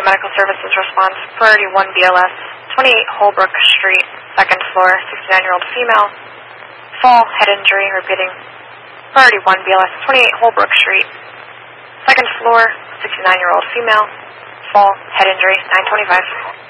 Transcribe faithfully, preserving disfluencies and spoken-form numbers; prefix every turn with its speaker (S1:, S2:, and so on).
S1: City Medical Services response. Priority one B L S, twenty-eight Holbrook Street, second floor, sixty-nine-year-old female. Fall, head injury, repeating. Priority one B L S, twenty-eight Holbrook Street, second floor, sixty-nine-year-old female. Fall, head injury, nine twenty-five.